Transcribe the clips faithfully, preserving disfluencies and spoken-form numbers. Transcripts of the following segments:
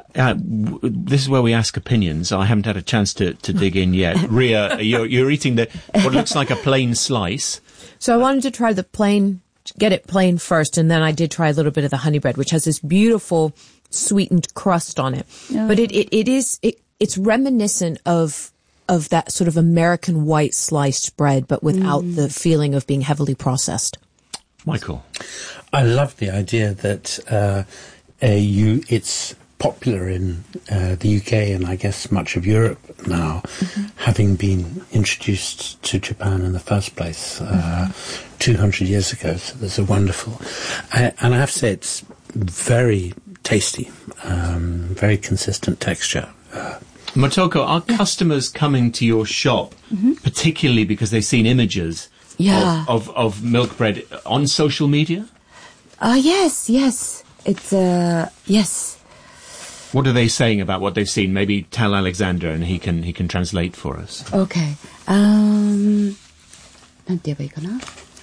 Uh, w- this is where we ask opinions. I haven't had a chance to, to dig in yet. Ria, you're, you're eating the what looks like a plain slice. So I wanted to try the plain, get it plain first, and then I did try a little bit of the honey bread, which has this beautiful sweetened crust on it. Oh. But it, it, it is, it, it's reminiscent of of that sort of American white sliced bread, but without mm. the feeling of being heavily processed. Michael? I love the idea that uh, uh, you it's popular in uh, the U K and I guess much of Europe now, mm-hmm. having been introduced to Japan in the first place uh, mm-hmm. two hundred years ago. So there's a wonderful... Uh, and I have to say it's very tasty, um, very consistent texture. Uh, Motoko, are yeah. customers coming to your shop, mm-hmm. particularly because they've seen images yeah. of, of, of milk bread on social media? Uh, yes, yes. It's, uh, yes. What are they saying about what they've seen? Maybe tell Alexander and he can he can translate for us. Okay. Um, なんて言えばいいかな?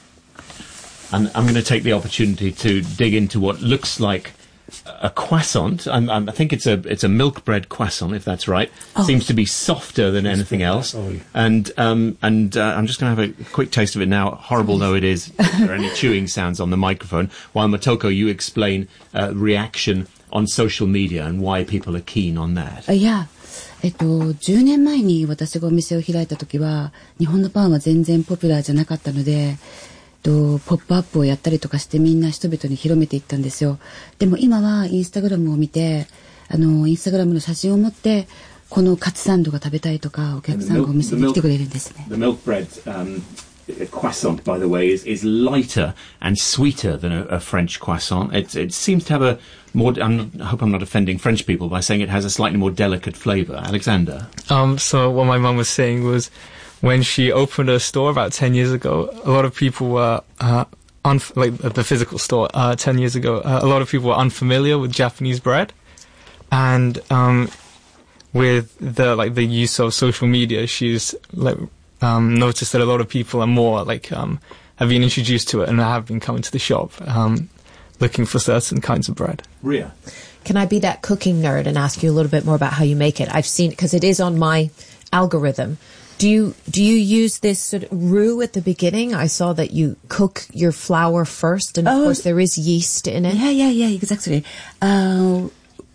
And I'm going to take the opportunity to dig into what looks like a croissant. I'm, I'm, I think it's a it's a milk bread croissant, if that's right. Oh. Seems to be softer than anything else. Oh. And um, and uh, I'm just going to have a quick taste of it now. Horrible though it is, if there are any chewing sounds on the microphone. While Motoko, you explain uh, reaction on social media and why people are keen on that. Uh, yeah. えっと、じゅうねんまえに私がお店を開いた時は、日本のパンは全然ポピュラーじゃなかったので、とポップアップをやったりとかしてみんな人々に広めていったんですよ。でも今はインスタグラムを見て、あのインスタグラムの写真を持ってこのカツサンドが食べたいとかお客さんがお店に来てくれるんですね。 The milk bread um, croissant, by the way, is, is lighter and sweeter than a, a French croissant. It, it seems to have a more. I'm not, I hope I'm not offending French people by saying it has a slightly more delicate flavour. Alexander. Um. So what my mum was saying was, when she opened her store about ten years ago, a lot of people were, uh, unf- like the physical store, uh, ten years ago, uh, a lot of people were unfamiliar with Japanese bread. And, um, with the, like, the use of social media, she's, like, um, noticed that a lot of people are more, like, um, have been introduced to it and have been coming to the shop, um, looking for certain kinds of bread. Ria? Can I be that cooking nerd and ask you a little bit more about how you make it? I've seen, because it is on my algorithm. Do you do you use this sort of roux at the beginning? I saw that you cook your flour first, and of oh, course there is yeast in it. Yeah, yeah, yeah, exactly. Uh,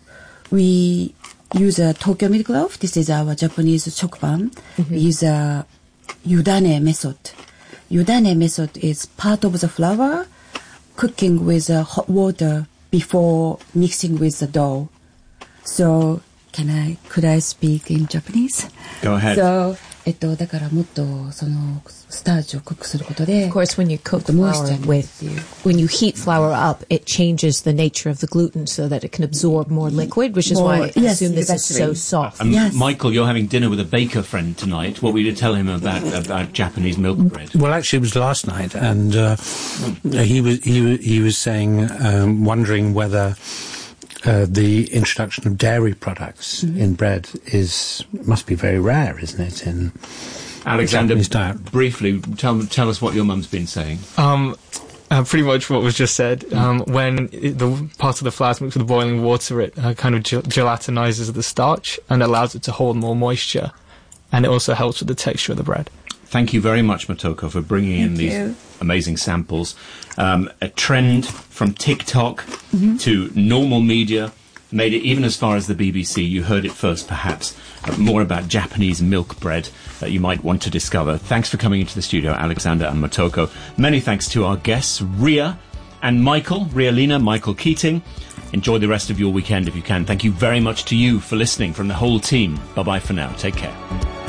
we use a Tokyo Milk Loaf. This is our Japanese chokuban. Mm-hmm. We use a yudane method. Yudane method is part of the flour, cooking with uh, hot water before mixing with the dough. So, can I, could I speak in Japanese? Go ahead. So, えっと、だからもっとそのスターチをクックすることで Of course, when you cook flour with, when you heat flour up, it changes the nature of the gluten so that it can absorb more liquid, which is more, why I yes, assume this exactly. is so soft. Um, yes. Michael, you're having dinner with a baker friend tonight. What were you to tell him about about Japanese milk bread? Well, actually, it was last night, and uh, he was he he was saying, um, wondering whether Uh, the introduction of dairy products mm-hmm. in bread is must be very rare, isn't it? In Alexander, briefly tell tell us what your mum's been saying. Um, uh, pretty much what was just said. Um, when it, the part of the flour is mixed with boiling water, it uh, kind of gel- gelatinizes the starch and allows it to hold more moisture, and it also helps with the texture of the bread. Thank you very much, Motoko, for bringing Thank in these you. amazing samples. Um, a trend from TikTok mm-hmm. to normal media made it even as far as the B B C. You heard it first, perhaps. Uh, more about Japanese milk bread that you might want to discover. Thanks for coming into the studio, Alexander and Motoko. Many thanks to our guests, Ria and Michael, Ria Lina, Michael Keating. Enjoy the rest of your weekend if you can. Thank you very much to you for listening from the whole team. Bye-bye for now. Take care.